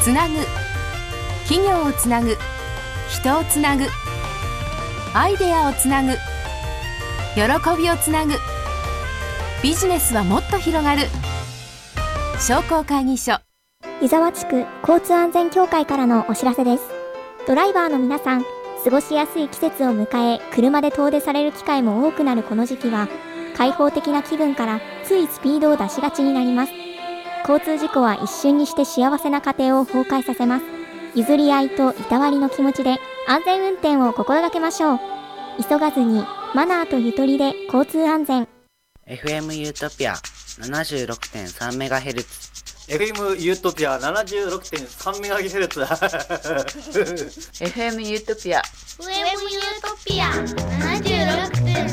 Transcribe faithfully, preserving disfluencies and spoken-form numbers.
つなぐ、企業をつなぐ、人をつなぐ、アイデアをつなぐ、喜びをつなぐ、ビジネスはもっと広がる。商工会議所湯沢地区交通安全協会からのお知らせです。ドライバーの皆さん、過ごしやすい季節を迎え、車で遠出される機会も多くなるこの時期は、開放的な気分からついスピードを出しがちになります。交通事故は一瞬にして幸せな家庭を崩壊させます。譲り合いといたわりの気持ちで安全運転を心がけましょう。急がずにマナーとゆとりで交通安全。 エフエム ユートピア ななじゅうろくてんさんメガヘルツ、 エフエム ユートピア ななじゅうろくてんさんメガヘルツ エフエム ユートピアエフエム ユートピア ななじゅうろくてん